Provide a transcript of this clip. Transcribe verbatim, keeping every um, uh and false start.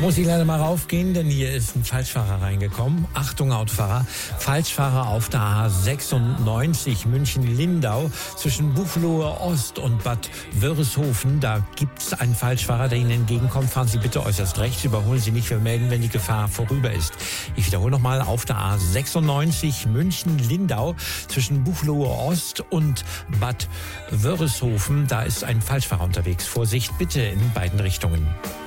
muss ich leider mal raufgehen, denn hier ist ein Falschfahrer reingekommen. Achtung, Autofahrer. Falschfahrer auf der A sechsundneunzig München-Lindau zwischen Buchloe Ost und Bad Wörishofen. Da gibt es einen Falschfahrer, der Ihnen entgegenkommt. Fahren Sie bitte äußerst rechts. Überholen Sie nicht. Wir melden, wenn die Gefahr vorüber ist. Ich wiederhole nochmal. Auf der A sechsundneunzig München-Lindau zwischen Buchloe Ost und Bad Wörishofen. Da ist ein Falschfahrer unterwegs. Vorsicht bitte in beiden Richtungen.